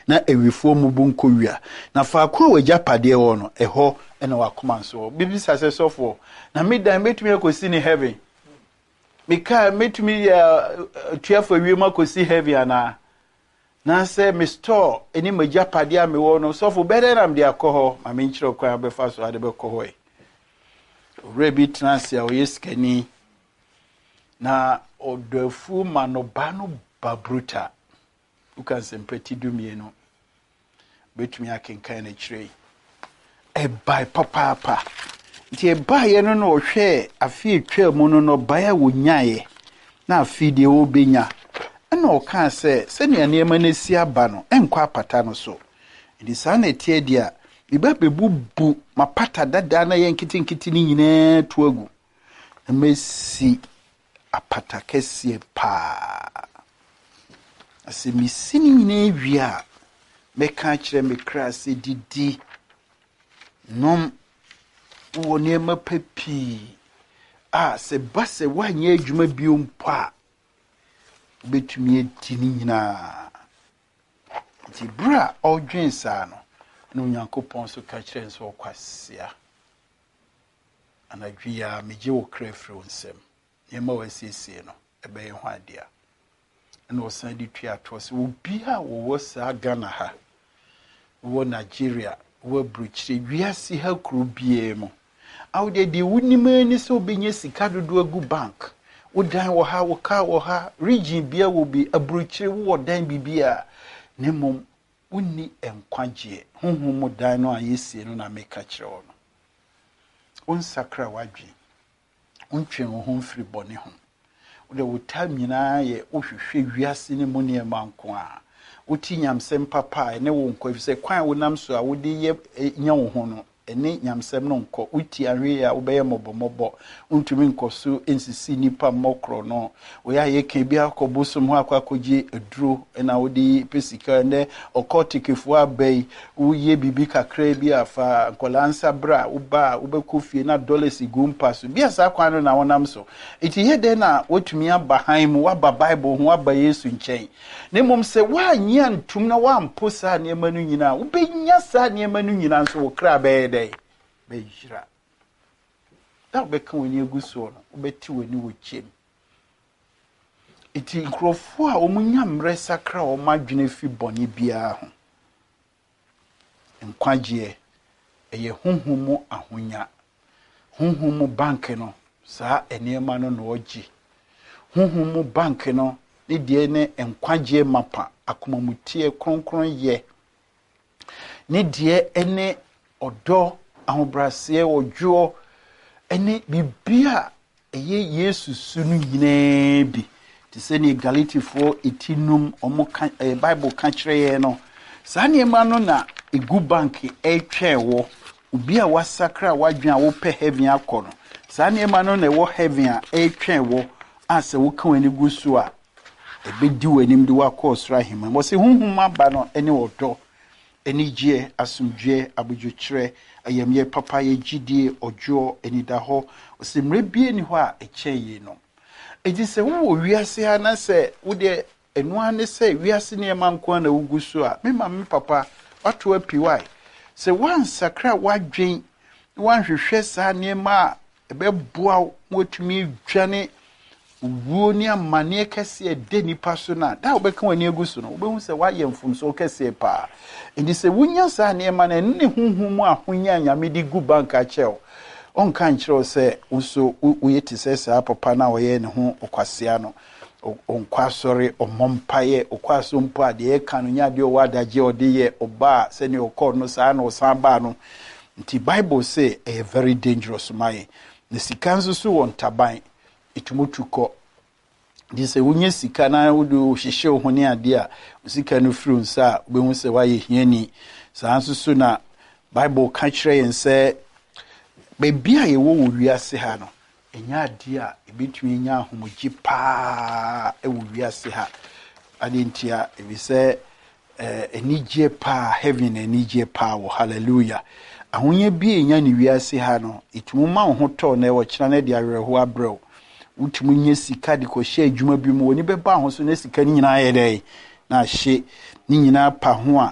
na ewifo mu bunko wia na faako wagya pade wo no eho ena wakoma so bibi sase sofo na medan metumi akosi ni heaven mika metumi tuafo wiem akosi heaven ana na say me store eni magya pade a me wo no sofo bede nam de akoho ma me nkyiro kwa be fa so ade be koho e rebi transia o yeskani na odofu manobano babruta uka sempeti dumieno betumi akenkan na kire e bai papa nti e bai no no hwe afi twa mu no no bai a wonyae na afi de obenya na o kan se ne anema na si aba no enkwa apata no so ndi sa na tie dia biba bebubu mapata dada na ye nkitinkiti ni nyina to agu na mesi apata kese pa ase misini nyina wia meka kire me krase didi nom woni ma papi se base wanye adwuma biom pa betumi etini nyina ti bra odwen sa no na Onyankopon so ka kire nso kwasia anadwia meje wo krefre onsem yema wasiesie no ebe ye ho adia na osan di twa atose obi a wo sa Ghana ha wo Nigeria wo bruchiri wiase ha kru bie mo awde di wunima ni so benye sika dodo agu bank wo dan wo ha wo ka wo ha region bia wo bi abruchiri wo dan bibia ne mom wonni enkwagye honhom dan no ayesie no na meka kire wo no onsakra wadwe ontwen wo ho mfiri bone ho wo wo tamina ye ohwehwe wiase ne mu ne manko a uti nyamsem papa ne wo nkɔ efise kwan wo nam so a wo de ye nya wo ho no ene nyamsem no nkɔ uti ahwe a wo bɛyɛ mɔbɔmɔbɔ untumi nkɔ so ensisi nipa mɔkro no wo ya ye kan bi akɔbo som ho akɔgye aduro na wo de pesika ne ɔkɔtikefo abai wo ye bibi kakra bi afa nkɔlansa bra wo ba wo bɛkɔ na dollars gumpa so bia sa kwan no na wo nam so iti ye de na wotumi abahan mu waba bible ho waba yesu nkyɛn ne mom se wa nya ntum na wa mposa ne ma no nyina wo benya sa ne ma no nyina so wo kra bɛyɛ dɛ bɛyira da bɛka woni aguso no wo bɛti woni wo kyem iti nkrofo a omunya mre sakra o madwene fi bɔne bia ho nkwagye eye honhomu ahonya honhomu bank no saa enema no no ogye honhomu bank no ne die ne nkwagye mapa akomamutie kronkron ye ne die ene odo ahobrase odwo ene bibia eye Yesu sunu nyina bi ti se ni Galatifo etinum omo Bible kan kire ye no saa niema no na egu bank etwewo obi a wasakra wadwen a wo pe heaven akọ no saa niema no na wo heaven a etwewo ase wo kan ani gusu a ebedi wanim de wakọ sra hima mo se hunhum aba no ene odo eni gie asumdwe abudwokire ayamye papa ye gidie odwo eni da ho se mrebie ni ho a echeye no eji se wo wiase ha na se wo de enu ane se wiase ne manko na wugusu a me mama papa wato apiwai se wan sakra wadwen wan hwehwe sa ne ma ebeboa wotumi dwane wuo ni amane kese de nipa so na da obeka wani agusu no obehu se waye mfumso kese pa ndi se wunya sa ne ma na ne hunhum ahonya nyame di gu bank a cheo on kan chiro se uso uyeti sesa papa na oye ne ho okwasea no onkwasore omompaye okwaso mpo ade e kanu nya de owadaje odeye oba se ne okọ no sa na osamba no nti Bible say a very dangerous man ne sikanzo so won taban itumutuko dise wunye sika na wudu hihye ohone ade a sika no firi nsa obehu se waye hiani sanso so na Bible ka kire yen se bebia ye wo wiase ha no enya ade a ebetumi nya ahomoji pa e wo wiase ha adentia ebi se enije pa heaven enije pa wo hallelujah ahonye bi enya ni wiase ha no itumuma ho to na e wo kira na de awerho abrɛw utumu nye sika de ko hye adwuma bi mu woni beba ho so na sika ni nyina ye dai na hye ni nyina pa ho a